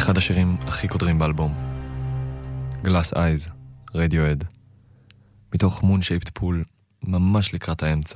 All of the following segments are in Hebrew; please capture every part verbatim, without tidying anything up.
אחד השירים הכי קודרים באלבום. Glass Eyes, Radiohead. מתוך Moon Shaped Pool, ממש לקראת האמצע.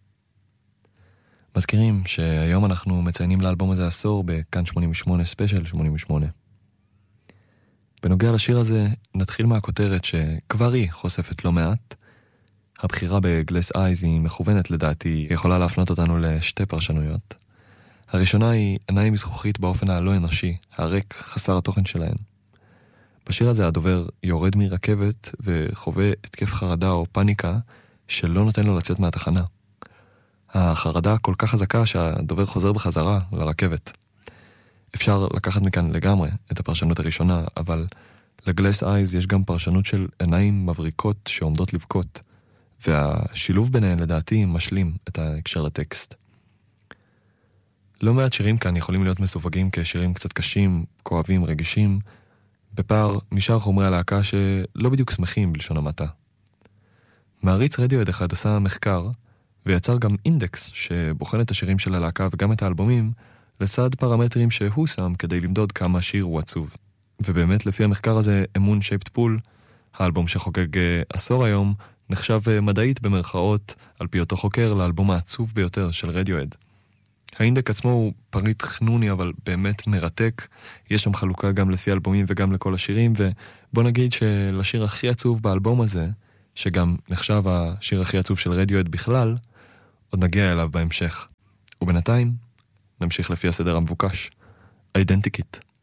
מזכירים שהיום אנחנו מציינים לאלבום הזה עשור בכאן שמונים ושמונה ספיישל שמונים ושמונה. בנוגע לשיר הזה, נתחיל מהכותרת שכבר היא חושפת לא מעט. הבחירה בגלס אייז היא מכוונת לדעתי, היא יכולה להפנות אותנו לשתי פרשנויות. הראשונה היא עיניים מזכוכית באופן הלא אנושי, הריק, חסר התוכן שלהן. בשיר הזה הדובר יורד מרכבת וחווה התקף חרדה או פניקה שלא נותן לו לצאת מהתחנה. החרדה כל כך חזקה שהדובר חוזר בחזרה לרכבת. אפשר לקחת מכאן לגמרי את הפרשנות הראשונה, אבל לגלס אייז יש גם פרשנות של עיניים מבריקות שעומדות לבכות, והשילוב ביניהן לדעתי משלים את ההקשר לטקסט. לא מעט שירים כאן יכולים להיות מסווגים כשירים קצת קשים, כואבים, רגישים, בפער משאר חומרי הלהקה שלא בדיוק שמחים בלשון המעטה. מעריץ רדיואד אחד עשה מחקר, ויצר גם אינדקס שבוחן את השירים של הלהקה וגם את האלבומים, לצד פרמטרים שהוא שם כדי למדוד כמה שיר הוא עצוב. ובאמת לפי המחקר הזה, Moon Shaped Pool, האלבום שחוגג עשור היום, נחשב מדעית במרכאות על פי אותו חוקר לאלבום העצוב ביותר של רדיואד. האינדק עצמו הוא פריט חנוני אבל באמת מרתק, יש שם חלוקה גם לפי אלבומים וגם לכל השירים, ובוא נגיד שלשיר הכי עצוב באלבום הזה, שגם נחשב השיר הכי עצוב של רדיואד בכלל, עוד נגיע אליו בהמשך. ובינתיים, נמשיך לפי הסדר המבוקש. Identikit.